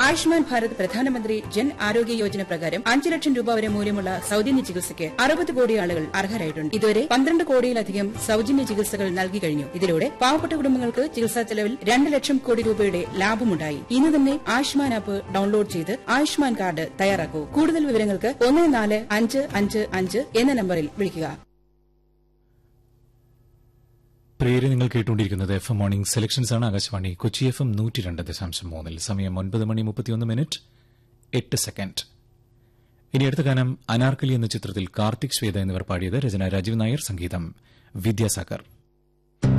ആയുഷ്മാൻ ഭാരത് പ്രധാനമന്ത്രി ജൻ ആരോഗ്യ യോജന പ്രകാരം 5 ലക്ഷം രൂപ വരെ മൂല്യമുള്ള സൌജന്യ ചികിത്സയ്ക്ക് 60 കോടി ആളുകൾ അർഹരായിട്ടുണ്ട്. ഇതുവരെ 12 കോടിയിലധികം സൌജന്യ ചികിത്സകൾ നൽകി കഴിഞ്ഞു. ഇതിലൂടെ പാവപ്പെട്ട കുടുംബങ്ങൾക്ക് ചികിത്സാ ചെലവിൽ 2 ലക്ഷം കോടി രൂപയുടെ ലാഭമുണ്ടായി. ഇന്ന് തന്നെ ആയുഷ്മാൻ ആപ്പ് ഡൌൺലോഡ് ചെയ്ത് ആയുഷ്മാൻ കാർഡ് തയ്യാറാക്കൂ. കൂടുതൽ വിവരങ്ങൾക്ക് 14555 എന്ന നമ്പറിൽ വിളിക്കുക. പ്രിയരെ, നിങ്ങൾ കേട്ടുകൊണ്ടിരിക്കുന്നത് FM മോർണിംഗ് സെലക്ഷൻസ് ആണ്. ആകാശവാണി കൊച്ചി FM 102.3. സമയം 9:31 ഇനി അടുത്ത ഗാനം അനാർക്കലി എന്ന ചിത്രത്തിൽ കാർത്തിക് ശ്വേത എന്നിവർ പാടിയത്. രചന രാജീവ് നായർ, സംഗീതം വിദ്യാസാഗർ.